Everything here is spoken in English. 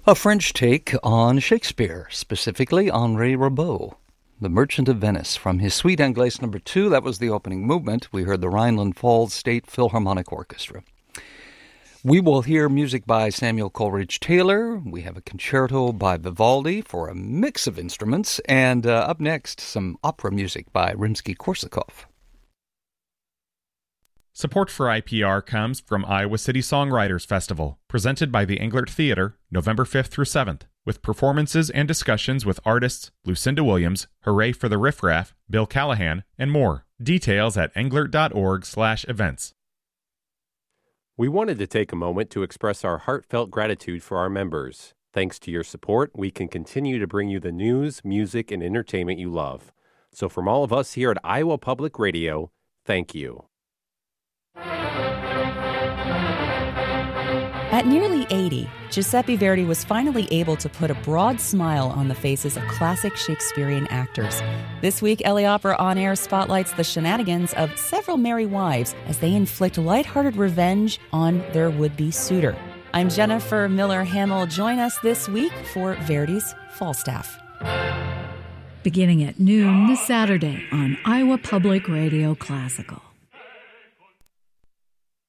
A French take on Shakespeare, specifically Henri Rimbaud, The Merchant of Venice. From his Suite Anglaise No. 2, that was the opening movement. We heard the Rhineland Falls State Philharmonic Orchestra. We will hear music by Samuel Coleridge Taylor. We have a concerto by Vivaldi for a mix of instruments. And up next, some opera music by Rimsky-Korsakov. Support for IPR comes from Iowa City Songwriters Festival, presented by the Englert Theater, November 5th through 7th, with performances and discussions with artists Lucinda Williams, Hooray for the Riff Raff, Bill Callahan, and more. Details at englert.org/events. We wanted to take a moment to express our heartfelt gratitude for our members. Thanks to your support, we can continue to bring you the news, music, and entertainment you love. So from all of us here at Iowa Public Radio, thank you. At nearly 80, Giuseppe Verdi was finally able to put a broad smile on the faces of classic Shakespearean actors. This week, LA Opera On Air spotlights the shenanigans of several merry wives as they inflict lighthearted revenge on their would-be suitor. I'm Jennifer Miller Hamill. Join us this week for Verdi's Falstaff. Beginning at noon this Saturday on Iowa Public Radio Classical.